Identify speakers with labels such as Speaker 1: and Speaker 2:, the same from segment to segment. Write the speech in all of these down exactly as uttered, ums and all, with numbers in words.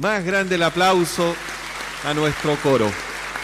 Speaker 1: Más grande el aplauso a nuestro coro.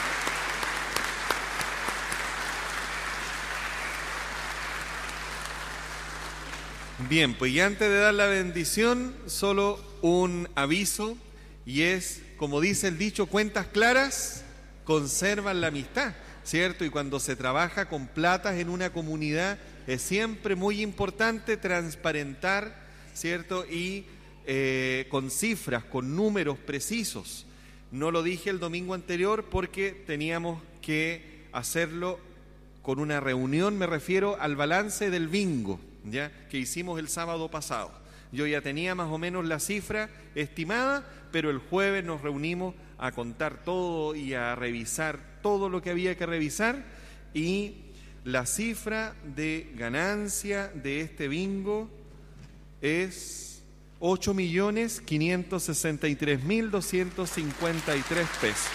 Speaker 1: Bien, pues y antes de dar la bendición, solo un aviso, y es, como dice el dicho, cuentas claras conservan la amistad, ¿cierto? Y cuando se trabaja con platas en una comunidad, es siempre muy importante transparentar, ¿cierto? Y eh, con cifras, con números precisos. No lo dije el domingo anterior porque teníamos que hacerlo con una reunión, me refiero al balance del bingo, ¿ya? Que hicimos el sábado pasado. Yo ya tenía más o menos la cifra estimada, pero el jueves nos reunimos a contar todo y a revisar todo lo que había que revisar, y la cifra de ganancia de este bingo es ocho millones quinientos sesenta y tres mil doscientos cincuenta y tres pesos.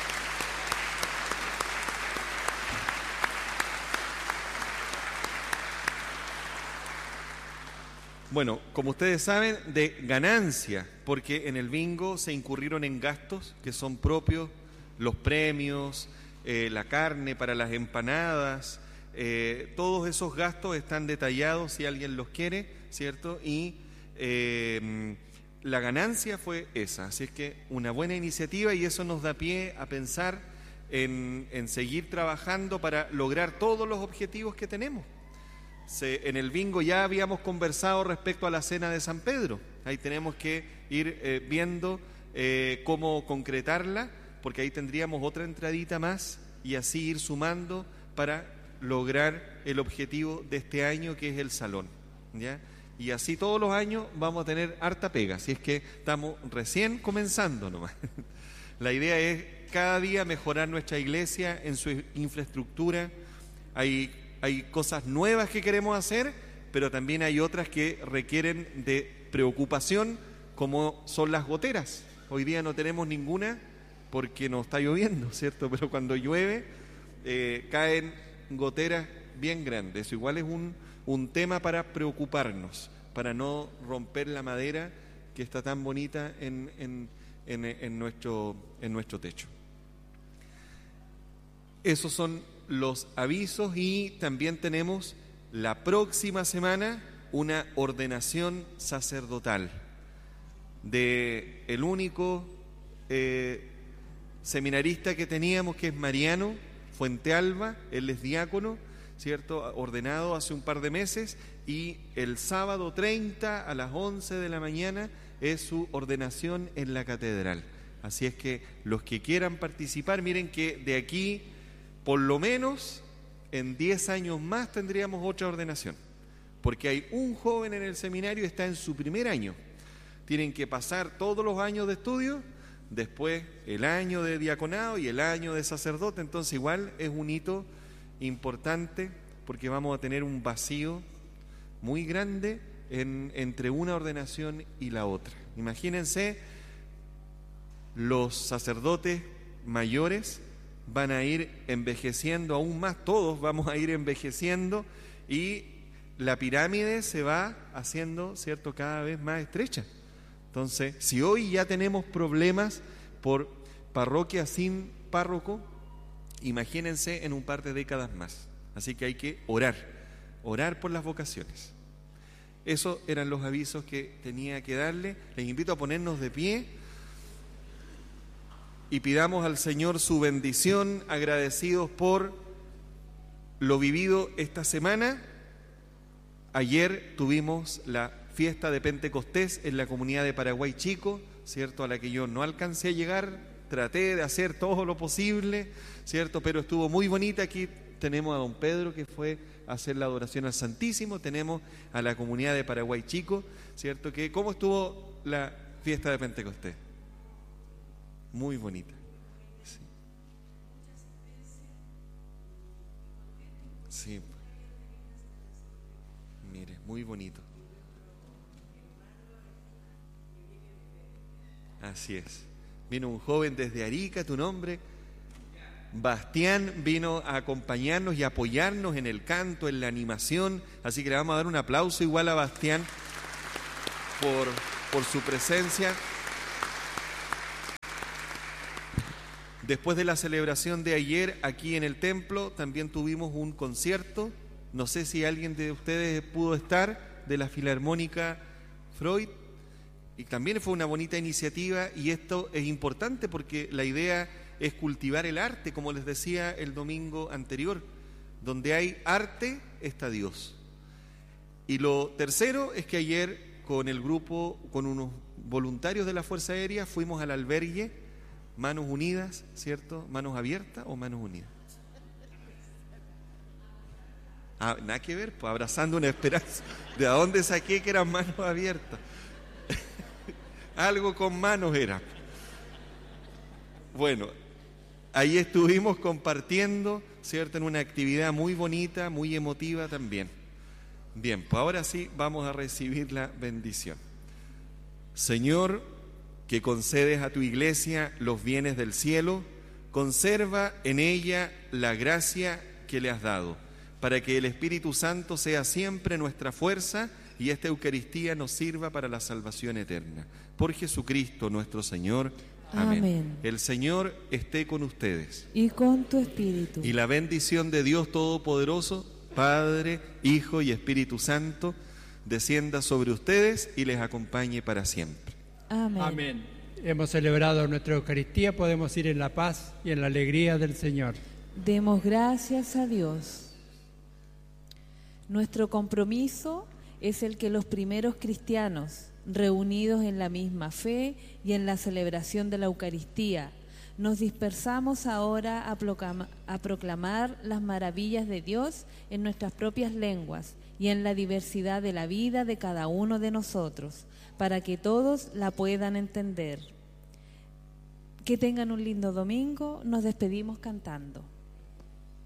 Speaker 1: Bueno, como ustedes saben, de ganancia, porque en el bingo se incurrieron en gastos que son propios, los premios, eh, la carne para las empanadas, eh, todos esos gastos están detallados si alguien los quiere, ¿cierto? Y eh, la ganancia fue esa, así es que una buena iniciativa, y eso nos da pie a pensar en, en seguir trabajando para lograr todos los objetivos que tenemos. Se, en el bingo ya habíamos conversado respecto a la cena de San Pedro. Ahí tenemos que ir eh, viendo eh, cómo concretarla, porque ahí tendríamos otra entradita más y así ir sumando para lograr el objetivo de este año, que es el salón, ¿ya? Y así todos los años vamos a tener harta pega, si es que estamos recién comenzando nomás. La idea es cada día mejorar nuestra iglesia en su infraestructura. Hay Hay cosas nuevas que queremos hacer, pero también hay otras que requieren de preocupación, como son las goteras. Hoy día no tenemos ninguna porque no está lloviendo, ¿cierto? Pero cuando llueve eh, caen goteras bien grandes. Eso igual es un, un tema para preocuparnos, para no romper la madera que está tan bonita en, en, en, en, nuestro, en nuestro techo. Esos son los avisos, y también tenemos la próxima semana una ordenación sacerdotal de el único eh, seminarista que teníamos, que es Mariano Fuentealba. Él es diácono, ¿cierto? Ordenado hace un par de meses, y el sábado treinta a las once de la mañana es su ordenación en la catedral. Así es que los que quieran participar, miren que de aquí por lo menos en diez años más tendríamos otra ordenación, porque hay un joven en el seminario y está en su primer año. Tienen que pasar todos los años de estudio, después el año de diaconado y el año de sacerdote. Entonces igual es un hito importante, porque vamos a tener un vacío muy grande en, entre una ordenación y la otra. Imagínense, los sacerdotes mayores van a ir envejeciendo aún más, todos vamos a ir envejeciendo, y la pirámide se va haciendo, ¿cierto?, cada vez más estrecha. Entonces, si hoy ya tenemos problemas por parroquia sin párroco, imagínense en un par de décadas más. Así que hay que orar, orar por las vocaciones. Esos eran los avisos que tenía que darle. Les invito a ponernos de pie y pidamos al Señor su bendición, agradecidos por lo vivido esta semana. Ayer tuvimos la fiesta de Pentecostés en la comunidad de Paraguay Chico, ¿cierto?, a la que yo no alcancé a llegar, traté de hacer todo lo posible, ¿cierto?, pero estuvo muy bonita. Aquí tenemos a don Pedro, que fue a hacer la adoración al Santísimo, tenemos a la comunidad de Paraguay Chico, ¿cierto?, que ¿cómo estuvo la fiesta de Pentecostés? Muy bonita. Sí. Sí. Mire, muy bonito. Así es. Vino un joven desde Arica, tu nombre. Bastián vino a acompañarnos y apoyarnos en el canto, en la animación. Así que le vamos a dar un aplauso igual a Bastián por, por su presencia. Después de la celebración de ayer aquí en el templo, también tuvimos un concierto. No sé si alguien de ustedes pudo estar, de la Filarmónica Freud. Y también fue una bonita iniciativa, y esto es importante porque la idea es cultivar el arte, como les decía el domingo anterior. Donde hay arte, está Dios. Y lo tercero es que ayer con el grupo, con unos voluntarios de la Fuerza Aérea, fuimos al albergue Manos Unidas, ¿cierto? ¿Manos abiertas o Manos Unidas? Ah, nada que ver, pues abrazando una esperanza. ¿De dónde saqué que eran manos abiertas? Algo con manos era. Bueno, ahí estuvimos compartiendo, ¿cierto? En una actividad muy bonita, muy emotiva también. Bien, pues ahora sí vamos a recibir la bendición. Señor, que concedes a tu iglesia los bienes del cielo, conserva en ella la gracia que le has dado, para que el Espíritu Santo sea siempre nuestra fuerza y esta Eucaristía nos sirva para la salvación eterna. Por Jesucristo nuestro Señor. Amén. Amén. El Señor esté con ustedes.
Speaker 2: Y con tu espíritu.
Speaker 1: Y la bendición de Dios Todopoderoso, Padre, Hijo y Espíritu Santo, descienda sobre ustedes y les acompañe para siempre.
Speaker 2: Amén.
Speaker 3: Amén. Hemos celebrado nuestra Eucaristía, podemos ir en la paz y en la alegría del Señor.
Speaker 2: Demos gracias a Dios. Nuestro compromiso es el que los primeros cristianos, reunidos en la misma fe y en la celebración de la Eucaristía, nos dispersamos ahora a proclamar, a proclamar las maravillas de Dios en nuestras propias lenguas y en la diversidad de la vida de cada uno de nosotros, para que todos la puedan entender. Que tengan un lindo domingo, nos despedimos cantando.